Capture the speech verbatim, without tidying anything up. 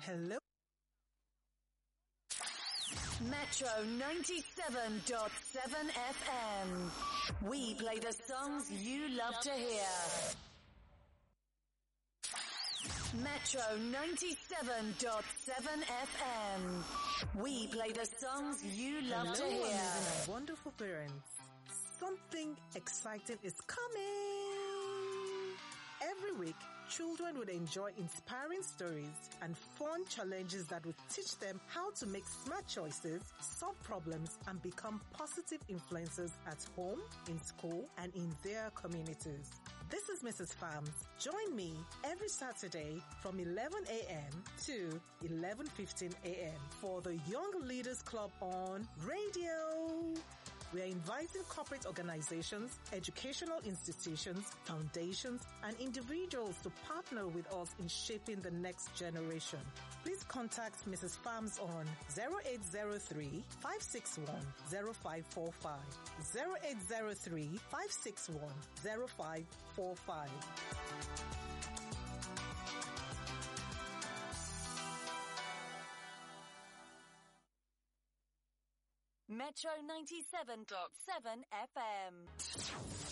Hello. Metro ninety-seven point seven F M. We play the songs you love to hear. Metro ninety-seven point seven F M. We play the songs you love Hello, to hear. amazing and wonderful parents. Something exciting is coming. Every week, children will enjoy inspiring stories and fun challenges that will teach them how to make smart choices, solve problems, and become positive influencers at home, in school, and in their communities. This is Missus Farms. Join me every Saturday from eleven a.m. to eleven fifteen a.m. for the Young Leaders Club on radio. We are inviting corporate organizations, educational institutions, foundations, and individuals to partner with us in shaping the next generation. Please contact Missus Farms on zero eight zero three, five six one, zero five four five, zero eight zero three, five six one, zero five four five. Metro ninety-seven point seven F M.